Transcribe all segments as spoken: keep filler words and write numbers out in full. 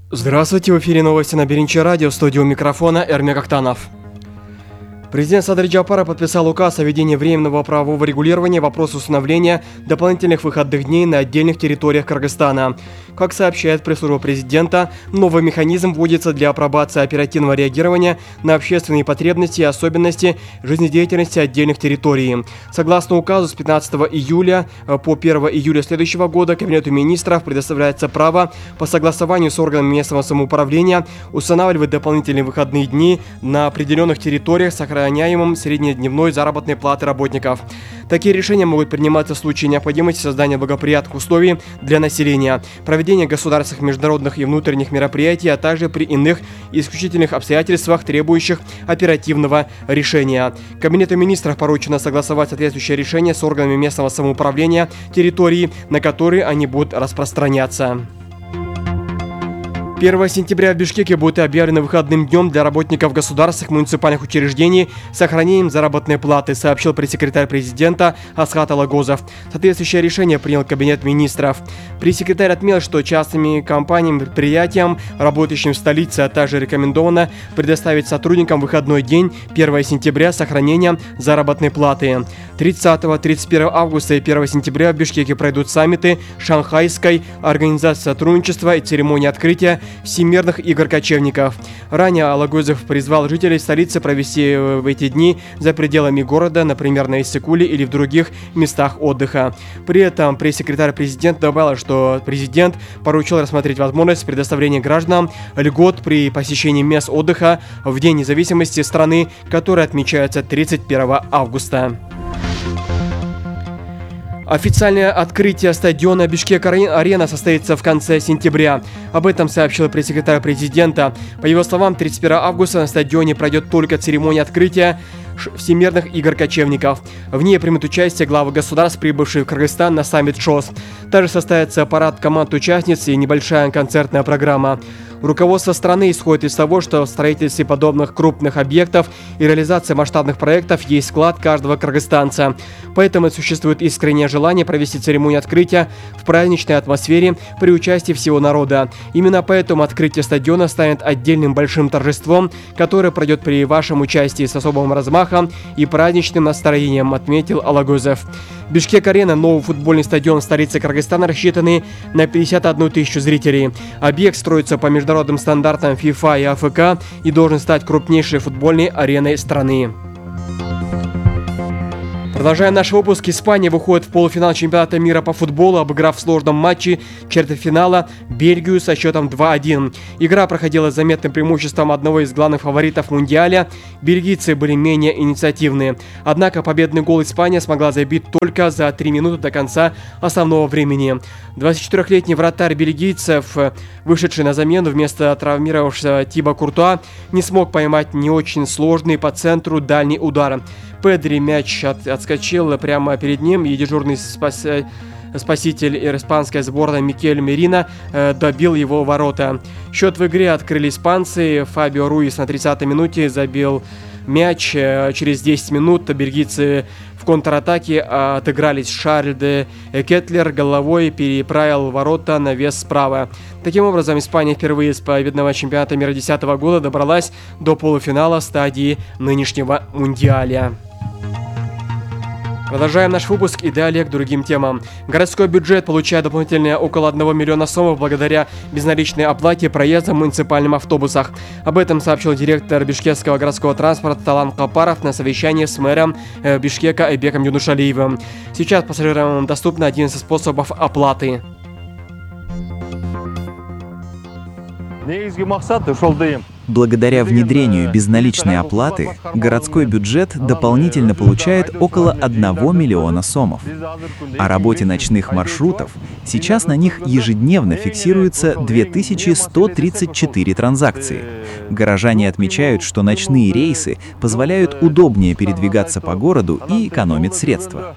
Здравствуйте, в эфире новости на Беринче радио, в студии у микрофона Эрмек Ахтанов. Президент Садыр Джапаров подписал указ о введении временного правового регулирования вопроса установления дополнительных выходных дней на отдельных территориях Кыргызстана. Как сообщает пресс-служба президента, новый механизм вводится для апробации оперативного реагирования на общественные потребности и особенности жизнедеятельности отдельных территорий. Согласно указу, с пятнадцатого июля по первое июля следующего года Кабинету министров предоставляется право по согласованию с органами местного самоуправления устанавливать дополнительные выходные дни на определенных территориях с охраняемым среднедневной заработной платы работников. Такие решения могут приниматься в случае необходимости создания благоприятных условий для населения, проведения государственных, международных и внутренних мероприятий, а также при иных исключительных обстоятельствах, требующих оперативного решения. Кабинету министров поручено согласовать соответствующее решение с органами местного самоуправления территории, на которые они будут распространяться. первого сентября в Бишкеке будет объявлено выходным днем для работников государственных муниципальных учреждений с сохранением заработной платы, сообщил пресс-секретарь президента Асхат Алагозов. Соответствующее решение принял Кабинет министров. Пресс-секретарь отметил, что частными компаниями, предприятиям, работающим в столице, а также рекомендовано предоставить сотрудникам выходной день первого сентября с сохранением заработной платы. тридцатого — тридцать первого августа и первого сентября в Бишкеке пройдут саммиты Шанхайской организации сотрудничества и церемонии открытия Всемирных игр кочевников. Ранее Алагозов призвал жителей столицы провести в эти дни за пределами города, например, на Иссыкуле или в других местах отдыха. При этом пресс-секретарь президента добавил, что президент поручил рассмотреть возможность предоставления гражданам льгот при посещении мест отдыха в День независимости страны, который отмечается тридцать первого августа. Официальное открытие стадиона Бишкек-Арена состоится в конце сентября. Об этом сообщил пресс-секретарь президента. По его словам, тридцать первого августа на стадионе пройдет только церемония открытия Всемирных игр кочевников. В ней примут участие главы государств, прибывшие в Кыргызстан на саммит ШОС. Также состоится парад команд-участниц и небольшая концертная программа. Руководство страны исходит из того, что в строительстве подобных крупных объектов и реализации масштабных проектов есть вклад каждого кыргызстанца. Поэтому существует искреннее желание провести церемонию открытия в праздничной атмосфере при участии всего народа. Именно поэтому открытие стадиона станет отдельным большим торжеством, которое пройдет при вашем участии с особым размахом и праздничным настроением, отметил Алагозов. Бишкек-Арена – новый футбольный стадион в столице Кыргызстана, рассчитанный на пятьдесят одну тысячу зрителей. Объект строится по международным стандартам ФИФА и АФК и должен стать крупнейшей футбольной ареной страны. Продолжая наш выпуск, Испания выходит в полуфинал чемпионата мира по футболу, обыграв в сложном матче четвертьфинала Бельгию со счетом два один. Игра проходила с заметным преимуществом одного из главных фаворитов Мундиаля. Бельгийцы были менее инициативные. Однако победный гол Испания смогла забить только за три минуты до конца основного времени. двадцатичетырёхлетний вратарь бельгийцев, вышедший на замену вместо травмировавшегося Тибо Куртуа, не смог поймать не очень сложный по центру дальний удар. Педри мяч от, отскочил прямо перед ним, и дежурный спас, спаситель испанской сборной Микель Мерино э, добил его в ворота. Счет в игре открыли испанцы. Фабио Руис на тридцатой минуте забил мяч. Через десять минут бельгийцы в контратаке отыгрались. Шарль де Кеттлер головой переправил ворота на вес справа. Таким образом, Испания впервые с победного чемпионата мира две тысячи десятого года добралась до полуфинала стадии нынешнего Мундиаля. Продолжаем наш выпуск и далее к другим темам. Городской бюджет получает дополнительные около одного миллиона сомов благодаря безналичной оплате проезда в муниципальных автобусах. Об этом сообщил директор бишкекского городского транспорта Талан Капаров на совещании с мэром Бишкека Айбеком Юнушалиевым. Сейчас пассажирам доступно одиннадцать способов оплаты. Благодаря внедрению безналичной оплаты, городской бюджет дополнительно получает около одного миллиона сомов. О работе ночных маршрутов сейчас на них ежедневно фиксируется две тысячи сто тридцать четыре транзакции. Горожане отмечают, что ночные рейсы позволяют удобнее передвигаться по городу и экономить средства.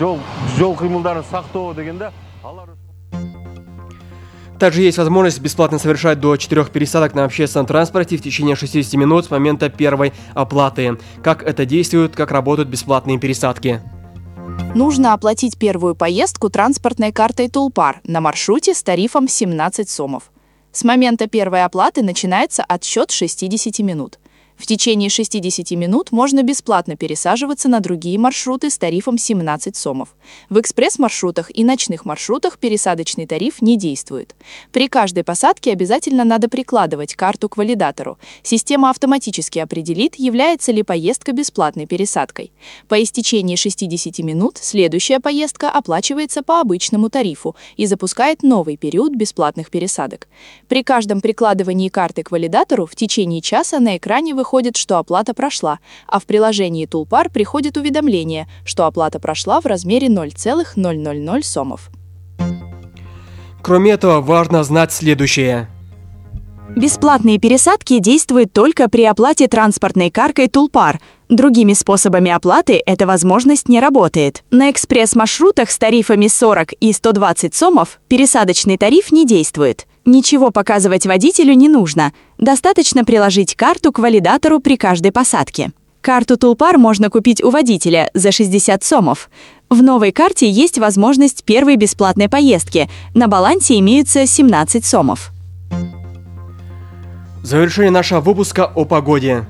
Также есть возможность бесплатно совершать до четырех пересадок на общественном транспорте в течение шестидесяти минут с момента первой оплаты. Как это действует, как работают бесплатные пересадки? Нужно оплатить первую поездку транспортной картой Тулпар на маршруте с тарифом семнадцать сомов. С момента первой оплаты начинается отсчет шестидесяти минут. В течение шестидесяти минут можно бесплатно пересаживаться на другие маршруты с тарифом семнадцать сомов. В экспресс-маршрутах и ночных маршрутах пересадочный тариф не действует. При каждой посадке обязательно надо прикладывать карту к валидатору. Система автоматически определит, является ли поездка бесплатной пересадкой. По истечении шестидесяти минут следующая поездка оплачивается по обычному тарифу и запускает новый период бесплатных пересадок. При каждом прикладывании карты к валидатору в течение часа на экране выходит Выходит, что оплата прошла, а в приложении Тулпар приходит уведомление, что оплата прошла в размере ноль целых ноль ноль ноль сомов. Кроме этого, важно знать следующее. Бесплатные пересадки действуют только при оплате транспортной картой Тулпар. Другими способами оплаты эта возможность не работает. На экспресс-маршрутах с тарифами сорок и сто двадцать сомов пересадочный тариф не действует. Ничего показывать водителю не нужно. Достаточно приложить карту к валидатору при каждой посадке. Карту Тулпар можно купить у водителя за шестьдесят сомов. В новой карте есть возможность первой бесплатной поездки. На балансе имеются семнадцать сомов. Завершение нашего выпуска о погоде.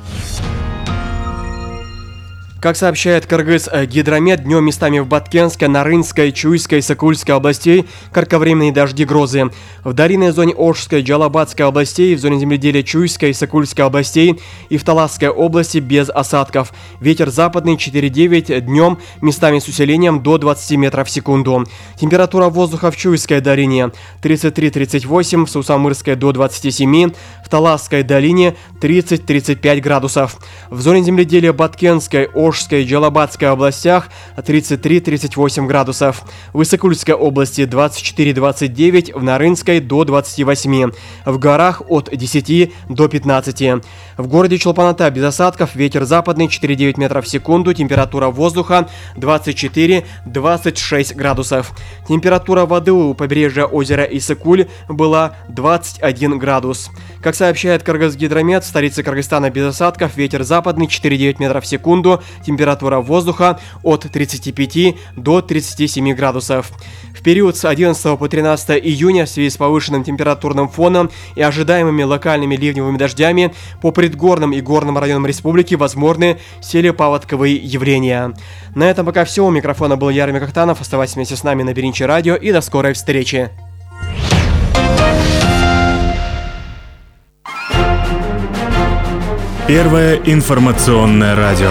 Как сообщает Кыргызгидромет, днем местами в Баткенской, Нарынской, Чуйской, Сокульской областей кратковременные дожди, грозы. В долинной зоне Ошской, Джалабадской областей, в зоне земледелия Чуйской, Сокульской областей и в Таласской области без осадков. Ветер западный четыре девять, днем местами с усилением до двадцати метров в секунду. Температура воздуха в Чуйской долине тридцать три тридцать восемь, в Сусамырской до двадцати семи, в Таласской долине тридцать тридцать пять градусов. В зоне земледелия Баткенской, Ошской и Джалабадской областях тридцать три тридцать восемь градусов. В Исыкульской области двадцать четыре двадцать девять, в Нарынской до двадцати восьми. В горах от десяти до пятнадцати. В городе Чолпан-Ата без осадков, ветер западный четыре девять метров в секунду, температура воздуха двадцать четыре двадцать шесть градусов. Температура воды у побережья озера Исыкуль была двадцать один градус. Как сообщает Кыргызгидромет, в столице Кыргызстана без осадков, ветер западный четыре девять метров в секунду, температура воздуха от тридцати пяти до тридцати семи градусов. В период с одиннадцатого по тринадцатое июня в связи с повышенным температурным фоном и ожидаемыми локальными ливневыми дождями по предгорным и горным районам республики возможны селепаводковые явления. На этом пока все. У микрофона был Ярмик Ахтанов. Оставайтесь вместе с нами на Беринчи радио и до скорой встречи. Первое информационное радио.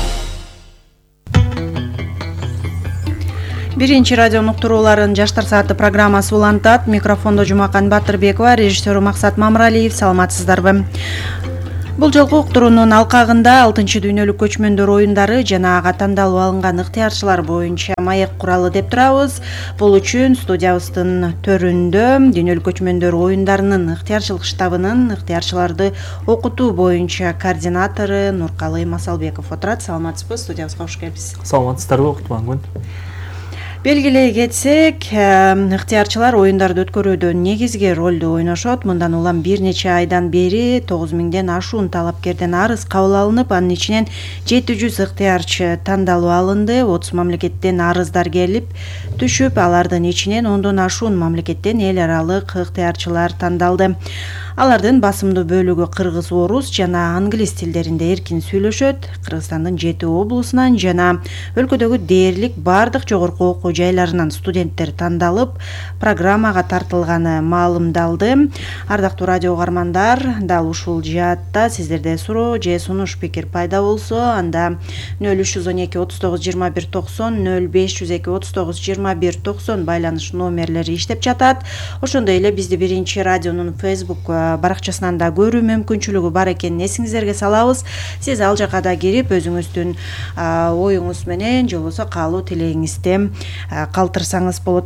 Биринчи радионун уктурууларын Жаштар сааты программасы улантат. Микрофондо Жумакан Батырбекова, режиссеру Максат Мамралиев. Саламатсыздарбы? Бул жолку уктуруунун алкагында алтынчы дүйнөлүк көчмөндөр оюндары жана ага тандалып алынган ыктыярчылар боюнча маек куралы деп турабыз. Бул үчүн студиябыздын төрүндө дүйнөлүк көчмөндөр оюндарынын ыктыярчылык штабынын ыктыярчыларды окутуу боюнча координатору Нуркалый Масалбеков отурат. Саламатсызбы? Студиябызга кош келипсиз. Саламатсыздарбы? Кутман. Белгилей кетсек, ыктыярчылар оюндарды өткөрүүдө негизги ролду ойношот. Мындан улам бир нече айдан бери тогуз миңден ашуун талапкерден арыз кабыл алынып, анын ичинен жети жүз ыктыярчы тандалып алынды. отуз мамлекеттен арыздар келип түшүп, алардын ичинен ондон ашуун мамлекеттен эл аралык ыктыярчылар тандалды. Алардын басымдуу бөлүгү кыргыз, орус жана англис тилдеринде эркин сүйлөшөт. Кыргызстандын жети облусунан жана өлкөдөгү дээрлик бардык жогорку окуу жайларынан студенттер тандалып, программага тартылганы маалымдалды. Ардактуу радио угармандар, дал ушул жаатта сиздерде суроо же сунуш пикир пайда болсо, анда нөл үч жүз он эки отуз тогуз жыйырма бир токсон, нөл беш жүз эки отуз тогуз жыйырма бир токсон байланыш номерлери иштеп жатат. Ошондой эле бизди Биринчи радионун Facebook баракчасынан да көрүү мүмкүнчүлүгү бар экенин эсиңиздерге салабыз. Сиз ал жака да кирип өзүңүздүн оюңуз менен же болбосо каалоо тилегиңизди калтырсаңыз болот.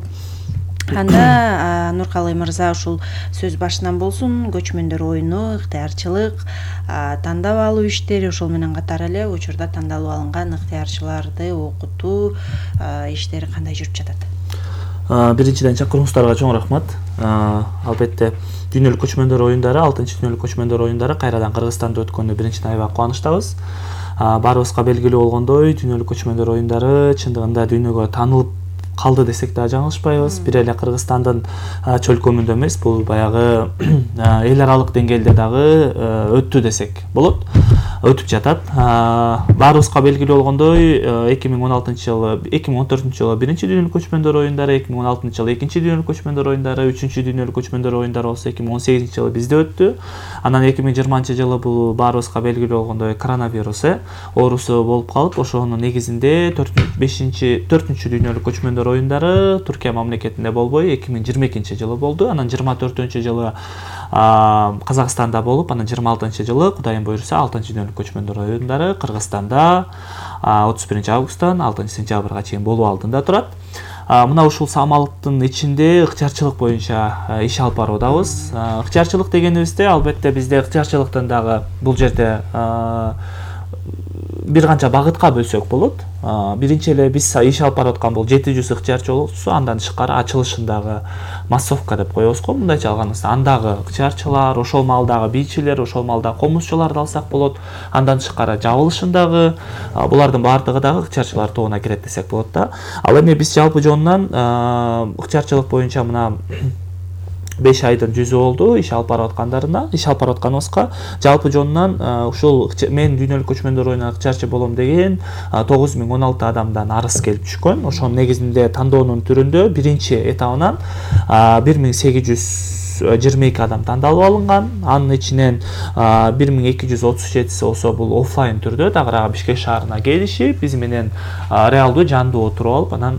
Анда Нуркалый мырза ушул сөз башынан болсун. Көчмөндөр оюну, ыктыярчылык, тандап алуу иштери, ошол менен катар эле учурда тандалып алынган ыктыярчыларды окутуу иштери кандай жүрүп жатат? Биринчиден чакырууңуздарга чоң рахмат. Албетте дүйнөлүк көчмөндөр оюндары, алтынчы дүйнөлүк көчмөндөр оюндары кайрадан Кыргызстанда өткөнү биринчиден аябай кубанычтабыз. Баарыбызга белгилүү болгондой, дүйнөлүк көчмөндөр оюндары чындыгында дүйнөгө таанылып калды десек да жаңылышпайбыз. Бир эле Кыргызстандын чөлкөмүндө эмес, бул баягы эл аралык деңгээлде дагы өттү десек болот. Өтүп жатат. Баарыбызга белгилүү болгондой, эки миң он алтынчы жылы, эки миң он төртүнчү жылы биринчи дүйнөлүк көчмөндөр оюндары, эки миң он алтынчы жылы экинчи дүйнөлүк көчмөндөр оюндары, үчүнчү дүйнөлүк көчмөндөр оюндары болсо эки миң он сегизинчи жылы бизде өттү. Анан эки миң жыйырманчы жылы бул баарыбызга белгилүү болгондой коронавирус оорусу болуп калып, ошонун негизинде төртүнчү дүйнөлүк көчмөндөр оюндары Түркия мамлекетинде болбой эки миң жыйырма экинчи жылы болду. Анан жыйырма төртүнчү жылы Казакстанда болуп, анан жыйырма алтынчы жылы Кудайым буйруса алтынчы дүйнөлүк көчмөндөр оюндары Кыргызстанда отуз биринчи августтан алтынчы сентябрга чейин болуу алдында турат. Мына ушул самалыктын ичинде ыкчарчылык боюнча иш алып баруудабыз. Ыкчарчылык дегенибизде албетте бизде ыкчарчылыктын дагы бул жерде бир канча багытка бөлсөк болот. Биринчи эле биз иш алып барып аткан бул жети жүз ыкчарчылык, андан тышкары ачылышындагы массовка деп коебуз го. Мындайча алганда андагы ыкчарчылар, ошол маалдагы бийчилер, ошол маалда комузчуларды алсак болот. Андан тышкары жабылышындагы булардын баардыгы дагы ыкчарчылар тобуна кирет десек болот да. Ал эми биз жалпы жонунан ыкчарчылык боюнча мына беш айдын жүзү болду иш алып барып аткандарына, иш алып барып атканыбызга. Жалпы жонунан ушул мен дүйнөлүк көчмөндөр оюнунан ыкчарчы болом деген тогуз миң он алты адамдан арыз келип түшкөн. Ошонун негизинде тандоонун түрүндө биринчи этабынан бир миң сегиз жүз жыйырма эки адам тандалып алынган. Анын ичинен бир миң эки жүз отуз жетиси болсо бул оффлайн түрдө дагы Бишкек шаарына келишип, биз менен реалдуу жандуу отуруп алып, анан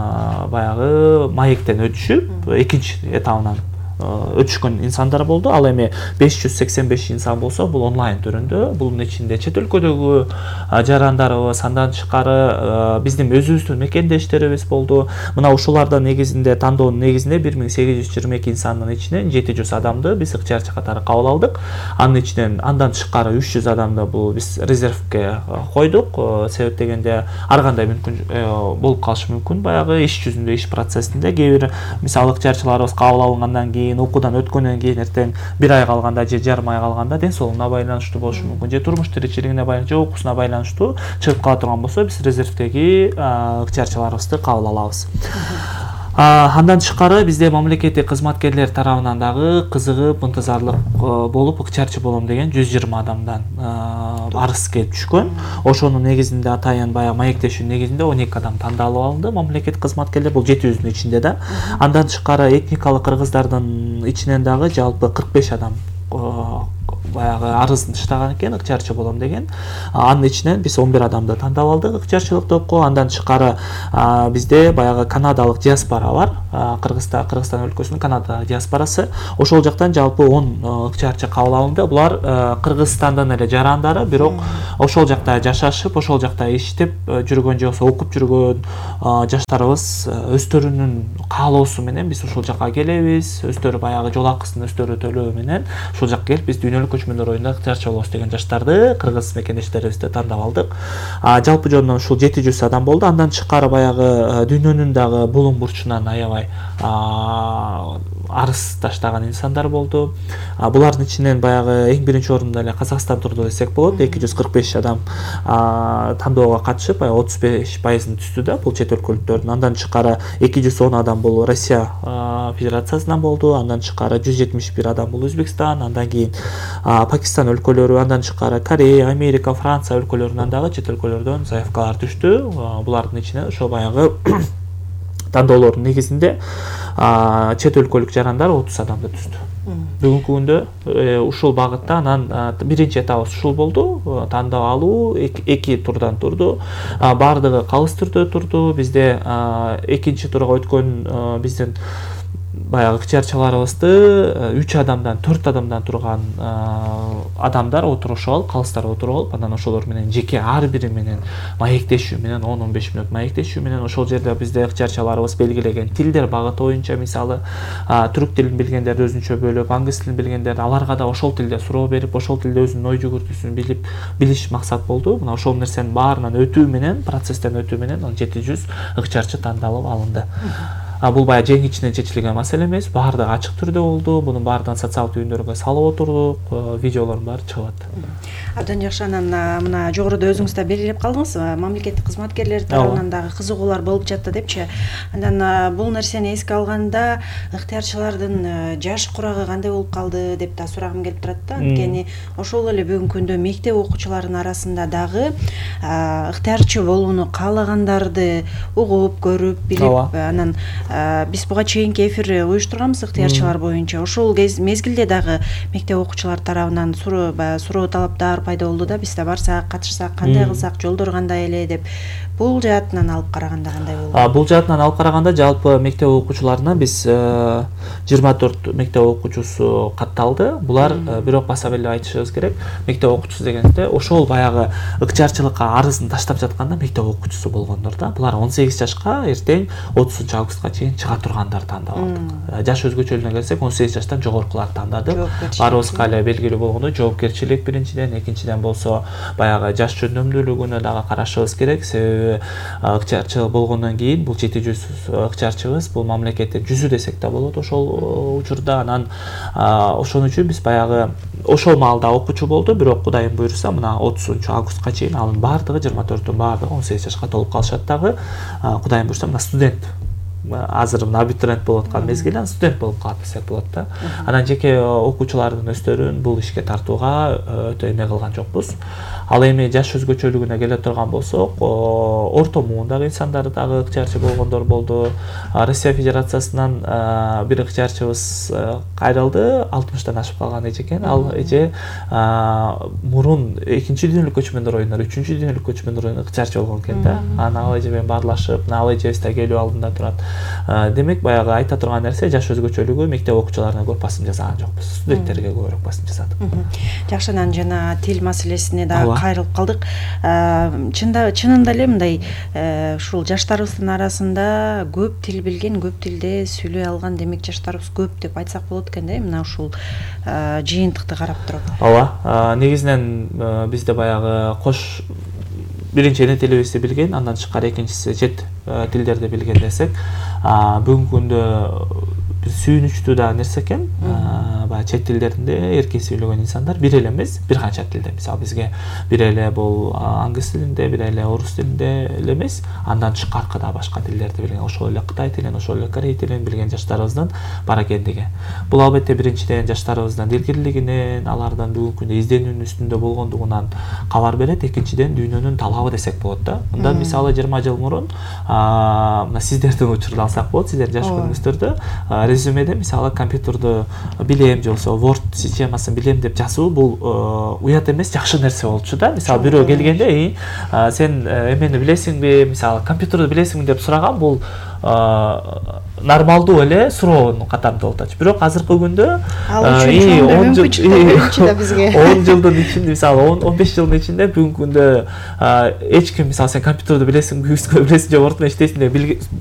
баягы маектен өтүшүп, экинчи этабынан өтүшкөн инсандар болду. Ал эми беш жүз сексен беш инсан болсо бул онлайн түрүндө. Бунун ичинде чет өлкөдөгү жарандарыбыз, андан тышкары биздин өзүбүздүн мекендештерибиз болду. Мына ушуларда негизинде тандоонун негизинде бир миң сегиз жүз жыйырма эки инсандын ичинен жети жүз адамды биз ыкчарчы катары кабыл алдык. Анын ичинен андан тышкары үч жүз адамды бул биз резервге койдук. Себеп дегенде ар кандай мүмкүн болуп калышы мүмкүн. Баягы иш жүзүндө, иш процессинде кээ бир мисалы ыкчарчыларыбыз кабыл алынгандан кийин, окуудан өткөндөн кийин эртең бир ай калганда же жарым ай калганда ден соолугуна байланыштуу болушу мүмкүн, же турмуш тиричилигине байланыштуу, же окуусуна байланыштуу чыгып кала турган болсо, биз резервдеги ыкчарчыларыбызды кабыл алабыз. Андан тышкары бизде мамлекеттик кызматкерлер тарабынан дагы кызыгып, ынтызарлык болуп ыкчарчы болом деген жүз жыйырма адамдан арыз келип түшкөн. Ошонун негизинде атайын баягы маектешүүнүн негизинде он эки адам тандалып алынды. Мамлекеттик кызматкерлер бул жети жүздүн ичинде да. Андан тышкары этникалык кыргыздардын ичинен дагы жалпы кырк беш адам баягы арызын таштаган экен, ыкчарчы болом деген. Анын ичинен биз он бир адамды тандап алдык ыкчарчылык топко. Андан тышкары бизде баягы канадалык диаспора бар. Кыргызстан, Кыргызстан өлкөсүнүн Канада диаспорасы. Ошол жактан жалпы он ыкчарчы кабыл алынды. Булар Кыргызстандын эле жарандары, бирок ошол жакта жашашып, ошол жакта иштеп жүргөн же болсо окуп жүргөн жаштарыбыз өздөрүнүн каалоосу менен биз ошол жакка келебиз. Өздөрү баягы жол акысын өздөрү төлөө менен ошол жакка келип биз дүйнөлүк көчмөндөр оюнунда ыкчарчы болобуз деген жаштарды, кыргыз мекендештерибизди тандап алдык. Жалпы жонунан ушул жети жүз адам болду. Андан тышкары баягы дүйнөнүн дагы булуң бурчунан аябай арыз таштаган инсандар болду. Булардын ичинен баягы эң биринчи орунда эле Казакстан турду десек болот. эки жүз кырк беш адам тандоого катышып, отуз беш пайызын түздү да, бул чет өлкөлүктөрдүн. Андан тышкары эки жүз он адам бул Россия Федерациясынан болду. Андан тышкары жүз жетимиш бир адам бул Өзбекстан, андан кийин Пакистан өлкөлөрү, андан тышкары Корея, Америка, Франция өлкөлөрүнөн дагы чет өлкөлөрдөн заявкалар түштү. Булардын ичинен ошо баягы тандоолордун негизинде чет өлкөлүк жарандар отуз адамды түздү. Бүгүнкү күндө ушул багытта анан биринчи этабыбыз ушул болду. Тандап алуу эки турдан турду. Бардыгы калыс түрдө турду. Бизде экинчи турга өткөн биздин баягы ыкчарчыларыбызды үч адамдан төрт адамдан турган адамдар отурушуп алып, калыстар отуруп алып, анан ошолор менен жеке ар бири менен маектешүү менен он он беш мүнөт маектешүү менен ошол жерде бизде ыкчарчыларыбыз белгилеген тилдер багыты боюнча, мисалы түрк тилин билгендерди өзүнчө бөлүп, англис тилин билгендерди аларга да ошол тилде суроо берип, ошол тилде өзүнүн ой жүгүртүүсүн билип билиш максат болду. Мына ошол нерсенин баарынан өтүү менен, процесстен өтүү менен жети жүз ыкчарчы тандалып алынды. А бул баягы жең ичинен чечилген маселе эмес, баардыгы ачык түрдө болду. Мунун баардыгын социалдык түйүндөргө салып отурдук, видеолордун баары чыгып атты. Абдан жакшы. Анан мына жогоруда өзүңүз да белгилеп калдыңыз, мамлекеттик кызматкерлер тарабынан дагы кызыгуулар болуп жатты депчи. Андан бул нерсени эске алганда ыктыярчылардын жаш курагы кандай болуп калды деп да сурагым келип турат да. Анткени ошол эле бүгүнкү күндө мектеп окуучуларынын арасында дагы ыктыярчы болууну каалагандарды угуп, көрүп, билип, анан биз буга чейинки эфир уюштурганбыз ыктыярчылар боюнча. Ошол мезгилде дагы мектеп окуучулары тарабынан суроо суроо талаптар пайда болду да, биз да барсак, катышсак, кандай кылсак, жолдор кандай эле деп. Бул жаатынан алып караганда кандай болду? Бул жаатынан алып караганда жалпы мектеп окуучуларына биз жыйырма төрт мектеп окуучусу катталды. Булар бирок баса беле айтышыбыз керек, мектеп окуучусу дегенде ошол баягы ыкчарчылыкка арызын таштап жатканда мектеп окуучусу болгондор да. Булар он сегиз жашка эртең отузунчу августка чейин чыга тургандар тандап алдык. Жаш өзгөчөлүгүнө келсек, он сегиз жаштан жогоркуларды тандадык. Баарыбызга эле белгилүү болгону жоопкерчилик биринчиден, экинчиден болсо баягы жаш жөндөмдүүлүгүнө дагы карашыбыз керек. Себеби ыкчарчы болгондон кийин бул жети жүз ыкчарчыбыз, бул мамлекеттин жүзү десек да болот ошол учурда. Анан ошон үчүн биз баягы ошол маалда окуучу болду, бирок Кудайым буйруса мына отузунчу августка чейин анын баардыгы жыйырма төрттүн баардыгы он сегиз жашка толуп калышат дагы. Кудайым буйруса мына студент, азыр мына абитуриент болуп аткан мезгилде студент болуп калат десек болот да. Анан жеке окуучулардын өздөрүн бул ишке тартууга өтө эме кылган жокпуз. Ал эми жаш өзгөчөлүгүнө келе турган болсок, орто муундагы инсандар дагы ыкчарчы болгондор болду. Россия Федерациясынан бир ыкчарчыбыз кайрылды, алтымыштан ашып калган эже экен. Ал эже мурун экинчи дүйнөлүк көчмөндөр оюндар, үчүнчү дүйнөлүк көчмөндөр оюнунда ыкчарчы болгон экен да. Анан ал эже менен баарлашып, ал эжебиз да келүү алдында турат. Демек баягы айта турган нерсе, жаш өзгөчөлүгү мектеп окуучуларына көп басым жасаган жокпуз, студенттерге көбүрөөк басым жасадык. Жакшы. Анан жана тил маселесине да кайрылып калдык. Чында чынында эле мындай ушул жаштарыбыздын арасында көп тил билген, көп тилде сүйлөй алган демек жаштарыбыз көп деп айтсак болот экен да, мына ушул жыйынтыкты карап туруп. Ооба, негизинен бизде баягы кош биринчи эне тилибизди билген, андан тышкары экинчиси чет тилдерди билген десек, бүгүнкү күндө сүйүнүчтүү да нерсе экен. Баягы чет тилдеринде эркин сүйлөгөн инсандар бир эле эмес, бир канча тилде. Мисалы бизге бир эле бул англис тилинде, бир эле орус тилинде эле эмес, андан тышкаркы да башка тилдерди билген, ошол эле кытай тилин, ошол эле корей тилин билген жаштарыбыздын бар экендиги. Бул албетте биринчиден жаштарыбыздын дилгирлигинен, алардын бүгүнкү күндө изденүүнүн үстүндө болгондугунан кабар берет. Экинчиден дүйнөнүн талабы десек болот да. Мындан мисалы жыйырма жыл мурун мына сиздердин учурду алсак болот, сиздердин жаш күнүңүздөрдө резюмеде мисалы компьютерди билем же болсо Word системасын билем деп жазуу бул уят эмес, жакшы нерсе болчу да. Мисалы бирөө келгенде, сен эмени билесиңби, мисалы компьютерди билесиңби деп сураган, бул нормалдуу эле суроонун катарында болот. Бирок азыркы күндө он жылдын ичинде, мисалы он беш жылдын ичинде бүгүнкү күндө эч ким мисалы сен компьютерди билесиңби, билесиң же Word менен иштейсиң деп